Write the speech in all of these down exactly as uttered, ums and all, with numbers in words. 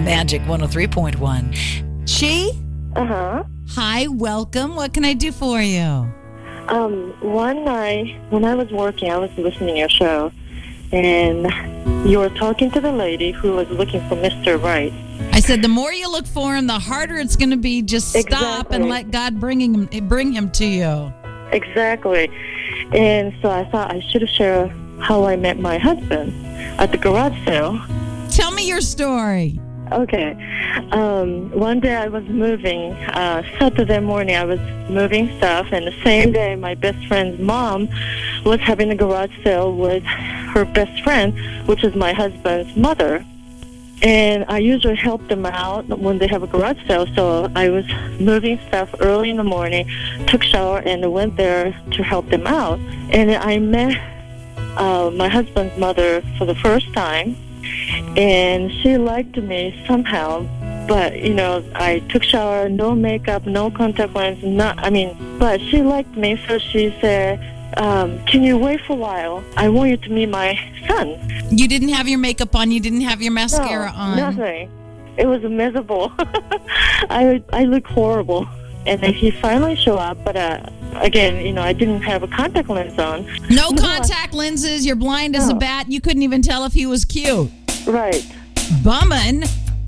Magic one oh three point one. She? Uh-huh. Hi, welcome. What can I do for you? Um, one night, when I was working, I was listening to your show, and you were talking to the lady who was looking for Mister Right. I said the more you look for him, the harder it's going to be. Just stop Exactly. and let God bring him, bring him to you. Exactly. And so I thought I should share how I met my husband at the garage sale. Tell me your story. Okay. Um, one day I was moving, uh, Saturday morning I was moving stuff, and the same day my best friend's mom was having a garage sale with her best friend, which is my husband's mother. And I usually help them out when they have a garage sale, so I was moving stuff early in the morning, took shower, and went there to help them out. And I met uh, my husband's mother for the first time, and she liked me somehow. But, you know, I took shower, no makeup, no contact lens, not, I mean, but she liked me, so she said, um, can you wait for a while? I want you to meet my son. You didn't have your makeup on. You didn't have your mascara no, on. Nothing. It was miserable. I I look horrible. And then he finally showed up, but uh, again, you know, I didn't have a contact lens on. No contact lenses. You're blind as No. a bat. You couldn't even tell if he was cute. Right. Bummin'.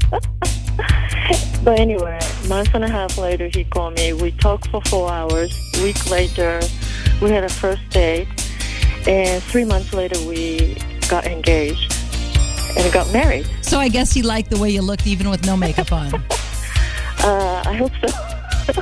But anyway, a month and a half later, he called me. We talked for four hours. A week later, we had a first date. And three months later, we got engaged and got married. So I guess he liked the way you looked even with no makeup on. Uh, I hope so.